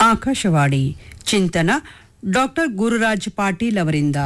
ಆಕಾಶವಾಣಿ ಚಿಂತನ ಡಾಕ್ಟರ್ ಗುರುರಾಜ್ ಪಾಟೀಲ್ ಅವರಿಂದ.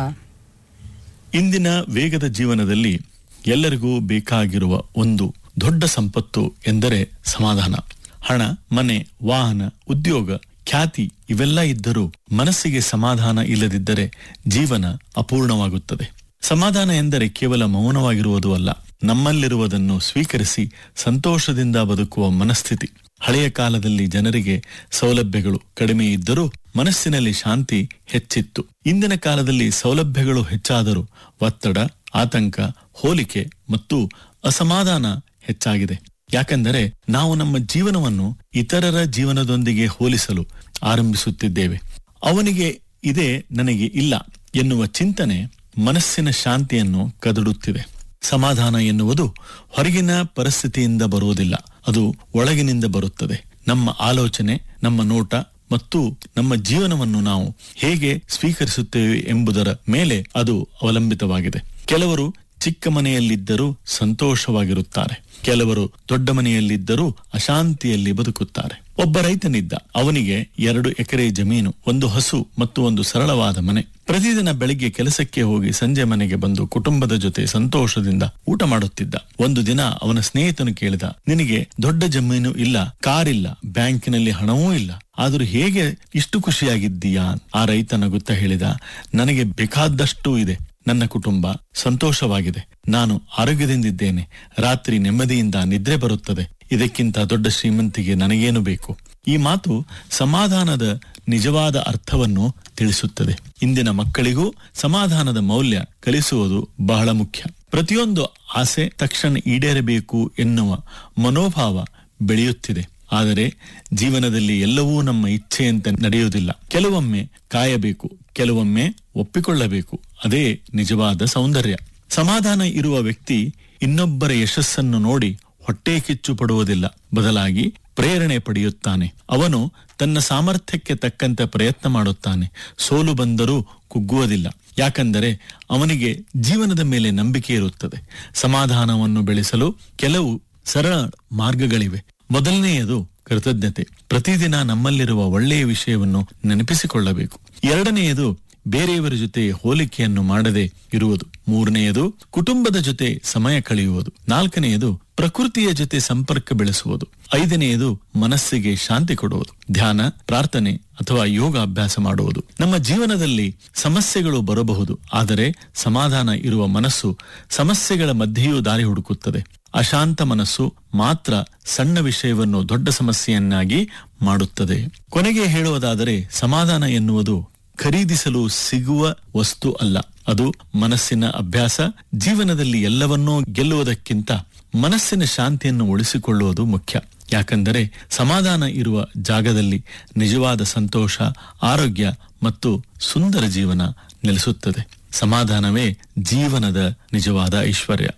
ಇಂದಿನ ವೇಗದ ಜೀವನದಲ್ಲಿ ಎಲ್ಲರಿಗೂ ಬೇಕಾಗಿರುವ ಒಂದು ದೊಡ್ಡ ಸಂಪತ್ತು ಎಂದರೆ ಸಮಾಧಾನ. ಹಣ, ಮನೆ, ವಾಹನ, ಉದ್ಯೋಗ, ಖ್ಯಾತಿ ಇವೆಲ್ಲ ಇದ್ದರೂ ಮನಸ್ಸಿಗೆ ಸಮಾಧಾನ ಇಲ್ಲದಿದ್ದರೆ ಜೀವನ ಅಪೂರ್ಣವಾಗುತ್ತದೆ. ಸಮಾಧಾನ ಎಂದರೆ ಕೇವಲ ಮೌನವಾಗಿರುವುದು ಅಲ್ಲ, ನಮ್ಮಲ್ಲಿರುವುದನ್ನು ಸ್ವೀಕರಿಸಿ ಸಂತೋಷದಿಂದ ಬದುಕುವ ಮನಸ್ಥಿತಿ. ಹಳೆಯ ಕಾಲದಲ್ಲಿ ಜನರಿಗೆ ಸೌಲಭ್ಯಗಳು ಕಡಿಮೆ ಇದ್ದರೂ ಮನಸ್ಸಿನಲ್ಲಿ ಶಾಂತಿ ಹೆಚ್ಚಿತ್ತು. ಇಂದಿನ ಕಾಲದಲ್ಲಿ ಸೌಲಭ್ಯಗಳು ಹೆಚ್ಚಾದರೂ ಒತ್ತಡ, ಆತಂಕ, ಹೋಲಿಕೆ ಮತ್ತು ಅಸಮಾಧಾನ ಹೆಚ್ಚಾಗಿದೆ. ಯಾಕೆಂದರೆ ನಾವು ನಮ್ಮ ಜೀವನವನ್ನು ಇತರರ ಜೀವನದೊಂದಿಗೆ ಹೋಲಿಸಲು ಆರಂಭಿಸುತ್ತಿದ್ದೇವೆ. ಅವನಿಗೆ ಇದೆ, ನನಗೆ ಇಲ್ಲ ಎನ್ನುವ ಚಿಂತನೆ ಮನಸ್ಸಿನ ಶಾಂತಿಯನ್ನು ಕದಡುತ್ತಿದೆ. ಸಮಾಧಾನ ಎನ್ನುವುದು ಹೊರಗಿನ ಪರಿಸ್ಥಿತಿಯಿಂದ ಬರುವುದಿಲ್ಲ, ಅದು ಒಳಗಿನಿಂದ ಬರುತ್ತದೆ. ನಮ್ಮ ಆಲೋಚನೆ, ನಮ್ಮ ನೋಟ ಮತ್ತು ನಮ್ಮ ಜೀವನವನ್ನು ನಾವು ಹೇಗೆ ಸ್ವೀಕರಿಸುತ್ತೇವೆ ಎಂಬುದರ ಮೇಲೆ ಅದು ಅವಲಂಬಿತವಾಗಿದೆ. ಕೆಲವರು ಚಿಕ್ಕ ಮನೆಯಲ್ಲಿದ್ದರೂ ಸಂತೋಷವಾಗಿರುತ್ತಾರೆ, ಕೆಲವರು ದೊಡ್ಡ ಮನೆಯಲ್ಲಿದ್ದರೂ ಅಶಾಂತಿಯಲ್ಲಿ ಬದುಕುತ್ತಾರೆ. ಒಬ್ಬ ರೈತನಿದ್ದ. ಅವನಿಗೆ 2 ಎಕರೆ ಜಮೀನು, 1 ಹಸು ಮತ್ತು ಒಂದು ಸರಳವಾದ ಮನೆ. ಪ್ರತಿದಿನ ಬೆಳಿಗ್ಗೆ ಕೆಲಸಕ್ಕೆ ಹೋಗಿ ಸಂಜೆ ಮನೆಗೆ ಬಂದು ಕುಟುಂಬದ ಜೊತೆ ಸಂತೋಷದಿಂದ ಊಟ ಮಾಡುತ್ತಿದ್ದ. ಒಂದು ದಿನ ಅವನ ಸ್ನೇಹಿತನು ಕೇಳಿದ, ನಿನಗೆ ದೊಡ್ಡ ಜಮೀನು ಇಲ್ಲ, ಕಾರಿಲ್ಲ, ಬ್ಯಾಂಕಿನಲ್ಲಿ ಹಣವೂ ಇಲ್ಲ, ಆದರೂ ಹೇಗೆ ಇಷ್ಟು ಖುಷಿಯಾಗಿದ್ದೀಯಾ? ಆ ರೈತ ನಗುತ್ತಾ ಹೇಳಿದ, ನನಗೆ ಬೇಕಾದಷ್ಟು ಇದೆ, ನನ್ನ ಕುಟುಂಬ ಸಂತೋಷವಾಗಿದೆ, ನಾನು ಆರೋಗ್ಯದಿಂದಿದ್ದೇನೆ, ರಾತ್ರಿ ನೆಮ್ಮದಿಯಿಂದ ನಿದ್ರೆ ಬರುತ್ತದೆ, ಇದಕ್ಕಿಂತ ದೊಡ್ಡ ಶ್ರೀಮಂತಿಗೆ ನನಗೇನು ಬೇಕು? ಈ ಮಾತು ಸಮಾಧಾನದ ನಿಜವಾದ ಅರ್ಥವನ್ನು ತಿಳಿಸುತ್ತದೆ. ಇಂದಿನ ಮಕ್ಕಳಿಗೂ ಸಮಾಧಾನದ ಮೌಲ್ಯ ಕಲಿಸುವುದು ಬಹಳ ಮುಖ್ಯ. ಪ್ರತಿಯೊಂದು ಆಸೆ ತಕ್ಷಣ ಈಡೇರಬೇಕು ಎನ್ನುವ ಮನೋಭಾವ ಬೆಳೆಯುತ್ತಿದೆ. ಆದರೆ ಜೀವನದಲ್ಲಿ ಎಲ್ಲವೂ ನಮ್ಮ ಇಚ್ಛೆಯಂತೆ ನಡೆಯುವುದಿಲ್ಲ. ಕೆಲವೊಮ್ಮೆ ಕಾಯಬೇಕು, ಕೆಲವೊಮ್ಮೆ ಒಪ್ಪಿಕೊಳ್ಳಬೇಕು. ಅದೇ ನಿಜವಾದ ಸೌಂದರ್ಯ. ಸಮಾಧಾನ ಇರುವ ವ್ಯಕ್ತಿ ಇನ್ನೊಬ್ಬರ ಯಶಸ್ಸನ್ನು ನೋಡಿ ಹೊಟ್ಟೆ ಕಿಚ್ಚು ಪಡುವುದಿಲ್ಲ, ಬದಲಾಗಿ ಪ್ರೇರಣೆ ಪಡೆಯುತ್ತಾನೆ. ಅವನು ತನ್ನ ಸಾಮರ್ಥ್ಯಕ್ಕೆ ತಕ್ಕಂತೆ ಪ್ರಯತ್ನ ಮಾಡುತ್ತಾನೆ. ಸೋಲು ಬಂದರೂ ಕುಗ್ಗುವುದಿಲ್ಲ, ಯಾಕಂದರೆ ಅವನಿಗೆ ಜೀವನದ ಮೇಲೆ ನಂಬಿಕೆ ಇರುತ್ತದೆ. ಸಮಾಧಾನವನ್ನು ಬೆಳೆಸಲು ಕೆಲವು ಸರಳ ಮಾರ್ಗಗಳಿವೆ. ಮೊದಲನೆಯದು ಕೃತಜ್ಞತೆ. ಪ್ರತಿದಿನ ನಮ್ಮಲ್ಲಿರುವ ಒಳ್ಳೆಯ ವಿಷಯವನ್ನು ನೆನಪಿಸಿಕೊಳ್ಳಬೇಕು. ಎರಡನೆಯದು ಬೇರೆಯವರ ಜೊತೆ ಹೋಲಿಕೆಯನ್ನು ಮಾಡದೆ ಇರುವುದು. ಮೂರನೆಯದು ಕುಟುಂಬದ ಜೊತೆ ಸಮಯ ಕಳೆಯುವುದು. ನಾಲ್ಕನೆಯದು ಪ್ರಕೃತಿಯ ಜೊತೆ ಸಂಪರ್ಕ ಬೆಳೆಸುವುದು. ಐದನೆಯದು ಮನಸ್ಸಿಗೆ ಶಾಂತಿ ಕೊಡುವುದು. ಧ್ಯಾನ, ಪ್ರಾರ್ಥನೆ ಅಥವಾ ಯೋಗ ಅಭ್ಯಾಸ ಮಾಡುವುದು. ನಮ್ಮ ಜೀವನದಲ್ಲಿ ಸಮಸ್ಯೆಗಳು ಬರಬಹುದು, ಆದರೆ ಸಮಾಧಾನ ಇರುವ ಮನಸ್ಸು ಸಮಸ್ಯೆಗಳ ಮಧ್ಯೆಯೂ ದಾರಿ ಹುಡುಕುತ್ತದೆ. ಅಶಾಂತ ಮನಸ್ಸು ಮಾತ್ರ ಸಣ್ಣ ವಿಷಯವನ್ನು ದೊಡ್ಡ ಸಮಸ್ಯೆಯನ್ನಾಗಿ ಮಾಡುತ್ತದೆ. ಕೊನೆಗೆ ಹೇಳುವುದಾದರೆ, ಸಮಾಧಾನ ಎನ್ನುವುದು ಖರೀದಿಸಲು ಸಿಗುವ ವಸ್ತು ಅಲ್ಲ, ಅದು ಮನಸ್ಸಿನ ಅಭ್ಯಾಸ. ಜೀವನದಲ್ಲಿ ಎಲ್ಲವನ್ನೂ ಗೆಲ್ಲುವುದಕ್ಕಿಂತ ಮನಸ್ಸಿನ ಶಾಂತಿಯನ್ನು ಉಳಿಸಿಕೊಳ್ಳುವುದು ಮುಖ್ಯ. ಯಾಕಂದರೆ ಸಮಾಧಾನ ಇರುವ ಜಾಗದಲ್ಲಿ ನಿಜವಾದ ಸಂತೋಷ, ಆರೋಗ್ಯ ಮತ್ತು ಸುಂದರ ಜೀವನ ನೆಲೆಸುತ್ತದೆ. ಸಮಾಧಾನವೇ ಜೀವನದ ನಿಜವಾದ ಐಶ್ವರ್ಯ.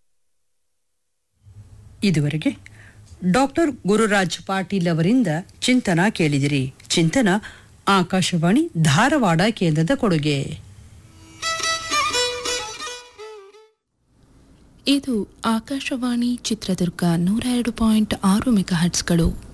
ಇದುವರೆಗೆ ಡಾಕ್ಟರ್ ಗುರುರಾಜ್ ಪಾಟೀಲ್ ಅವರಿಂದ ಚಿಂತನ ಕೇಳಿದಿರಿ. ಚಿಂತನ ಆಕಾಶವಾಣಿ ಧಾರವಾಡ ಕೇಂದ್ರದ ಕೊಡುಗೆ. ಇದು ಆಕಾಶವಾಣಿ ಚಿತ್ರದುರ್ಗ 102.6 ಮೆಗಾಹರ್ಟ್ಸ್ಗಳು.